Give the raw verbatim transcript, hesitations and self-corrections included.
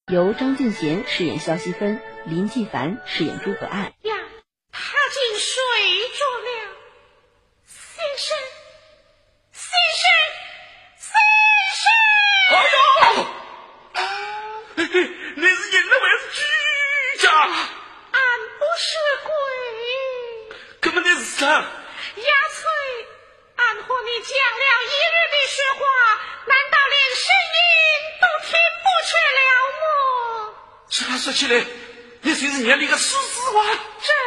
由张敬贤饰演萧西芬，林继凡饰演诸葛爱。 呀，他竟睡着了！先生，先生，先生！ 哎呦，你是人了还是居家？ 俺不是鬼。 根本你是啥？ 亚翠，俺和你讲了一日的实话，难道连声音都听不出了么？ 这样说起来，你真是眼里个死死娃。 这